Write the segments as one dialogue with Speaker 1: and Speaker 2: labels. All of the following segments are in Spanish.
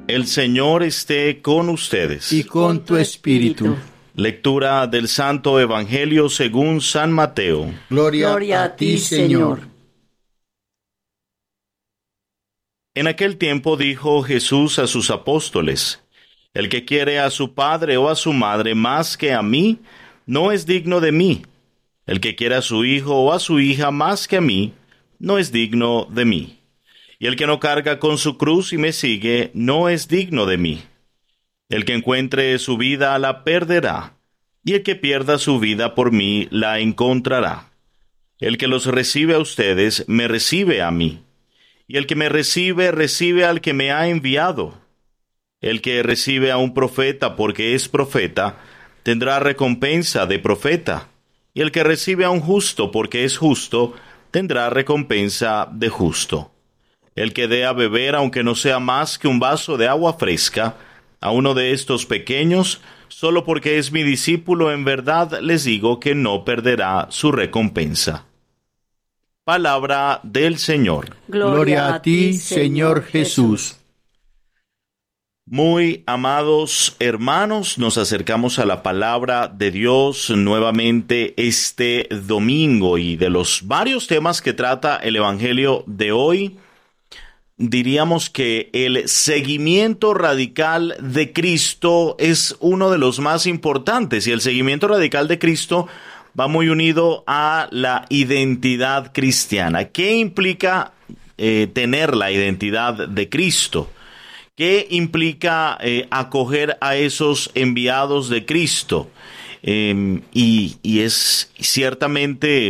Speaker 1: El Señor esté con ustedes.
Speaker 2: Y con tu espíritu.
Speaker 1: Lectura del Santo Evangelio según San Mateo.
Speaker 2: Gloria a ti, Señor.
Speaker 1: En aquel tiempo dijo Jesús a sus apóstoles: El que quiere a su padre o a su madre más que a mí, no es digno de mí. El que quiere a su hijo o a su hija más que a mí, no es digno de mí. Y el que no carga con su cruz y me sigue, no es digno de mí. El que encuentre su vida la perderá, y el que pierda su vida por mí la encontrará. El que los recibe a ustedes, me recibe a mí. Y el que me recibe, recibe al que me ha enviado. El que recibe a un profeta porque es profeta, tendrá recompensa de profeta. Y el que recibe a un justo porque es justo, tendrá recompensa de justo. El que dé a beber, aunque no sea más que un vaso de agua fresca, a uno de estos pequeños, solo porque es mi discípulo, en verdad les digo que no perderá su recompensa. Palabra del Señor.
Speaker 2: Gloria a ti, Señor Jesús.
Speaker 1: Muy amados hermanos, nos acercamos a la palabra de Dios nuevamente este domingo, y de los varios temas que trata el Evangelio de hoy, diríamos que el seguimiento radical de Cristo es uno de los más importantes, y el seguimiento radical de Cristo va muy unido a la identidad cristiana. ¿Qué implica tener la identidad de Cristo? ¿Qué implica acoger a esos enviados de Cristo? Y es ciertamente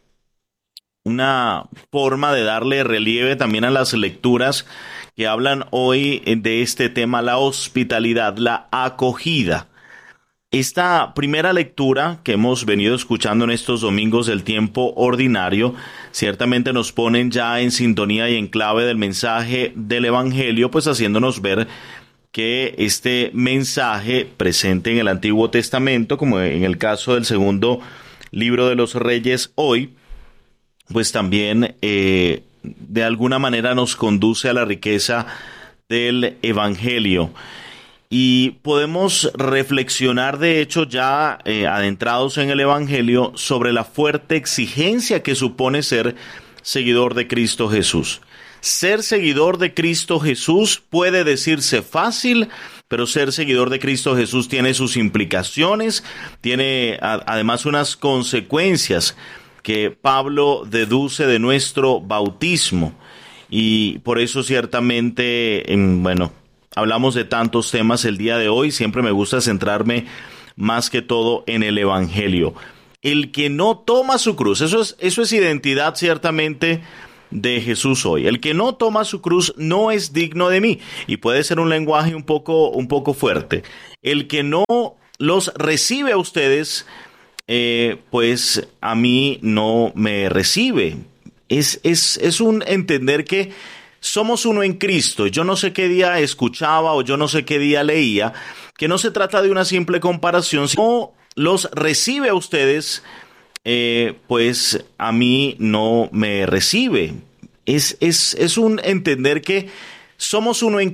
Speaker 1: una forma de darle relieve también a las lecturas que hablan hoy de este tema, la hospitalidad, la acogida. Esta primera lectura que hemos venido escuchando en estos domingos del tiempo ordinario, ciertamente nos ponen ya en sintonía y en clave del mensaje del Evangelio, pues haciéndonos ver que este mensaje presente en el Antiguo Testamento, como en el caso del segundo libro de los Reyes hoy, pues también de alguna manera nos conduce a la riqueza del Evangelio. Y podemos reflexionar, de hecho, ya adentrados en el Evangelio, sobre la fuerte exigencia que supone ser seguidor de Cristo Jesús. Ser seguidor de Cristo Jesús puede decirse fácil, pero ser seguidor de Cristo Jesús tiene sus implicaciones, tiene además unas consecuencias que Pablo deduce de nuestro bautismo. Y por eso ciertamente, hablamos de tantos temas el día de hoy. Siempre me gusta centrarme más que todo en el Evangelio. El que no toma su cruz, eso es identidad ciertamente de Jesús hoy. El que no toma su cruz no es digno de mí. Y puede ser un lenguaje un poco fuerte. El que no los recibe a ustedes, pues a mí no me recibe. Es un entender que somos uno en Cristo. Yo no sé qué día escuchaba o yo no sé qué día leía, que no se trata de una simple comparación, sino los recibe a ustedes, pues a mí no me recibe. Es un entender que somos uno en